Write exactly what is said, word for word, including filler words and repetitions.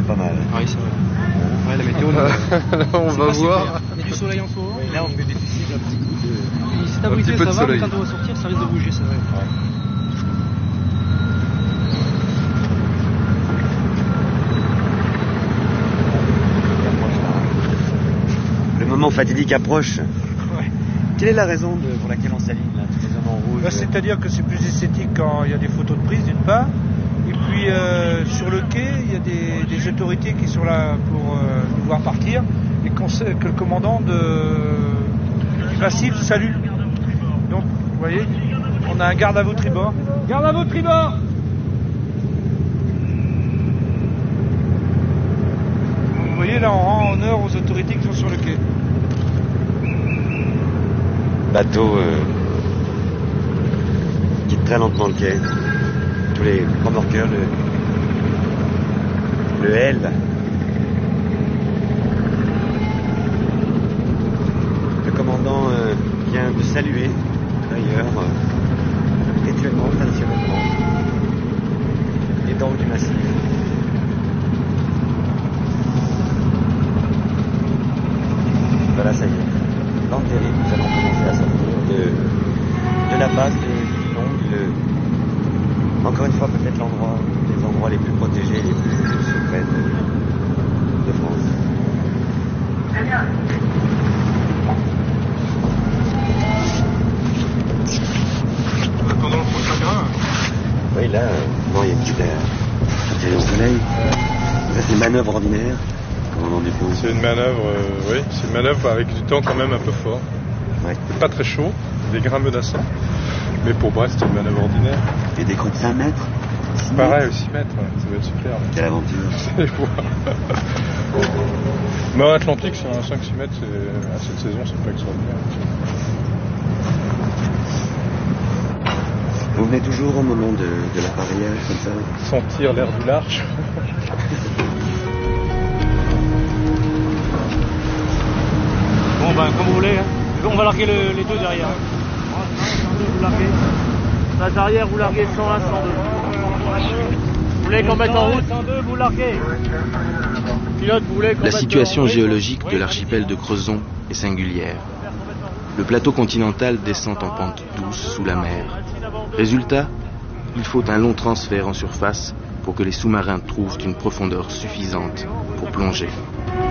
pas mal. Ah oui, c'est vrai. Ouais, la météo, là, on va voir. Super. Il y a du soleil en ce moment. Là, on fait difficile un petit coup de... Puis si t'as Un brisé, petit peu ça de va, mais soleil. quand on va sortir, ça risque de bouger, c'est vrai. Ouais. Le moment fatidique approche. Ouais. Quelle est la raison de- pour laquelle on s'aligne là, tous les hommes en rouge? Bah, c'est-à-dire que c'est plus esthétique quand il y a des photos de prise d'une part. Et puis euh, sur le quai, il y a des, des autorités qui sont là pour euh, nous voir partir et qu'on sait que le commandant de, du massif salue. Donc, vous voyez, on a un garde à vos tribord. Garde à vos tribord. Vous voyez, là, on rend honneur aux autorités qui sont sur le quai. Bateau euh, quitte très lentement le quai. Tous les remorqueurs, le, le L. Le commandant euh, vient de saluer, d'ailleurs, euh, rituellement, traditionnellement, les dents du massif. Voilà, ça y est. Dans le terrible, nous allons commencer à sortir de, de la base de Villongue, le, encore une fois peut-être l'endroit, les endroits les plus protégés, les plus secrets de, de France. Pendant le prochain grain. Oui, là, euh, non, il y a une petite euh, petite au soleil. Ça, c'est une manœuvre ordinaire. Commandant du pont. C'est une manœuvre, euh, oui, c'est une manœuvre avec du temps quand même un peu fort. Ouais. Pas très chaud, des grains menaçants. Mais pour Brest, c'est une manœuvre ordinaire. Et des creux de cinq mètres. six Pareil, mètres. six mètres, ouais, ça va être super. Ouais. Quelle aventure. C'est beau. Mais en Atlantique, c'est un cinq six mètres, c'est, à cette saison, c'est pas extraordinaire. Vous venez toujours au moment de, de l'appareillage, comme ça. Sentir l'air du large. Bon, ben, comme vous voulez, hein. On va larguer le- les deux derrière. Vous larguez. Phase arrière, vous larguez cent un, cent deux. Vous voulez qu'on mette en route cent deux, vous larguez. Pilote, vous voulez qu'on La mette situation en route géologique Oui, de l'archipel de Crozon est singulière. Le plateau continental descend en pente douce sous la mer. Résultat, il faut un long transfert en surface pour que les sous-marins trouvent une profondeur suffisante pour plonger.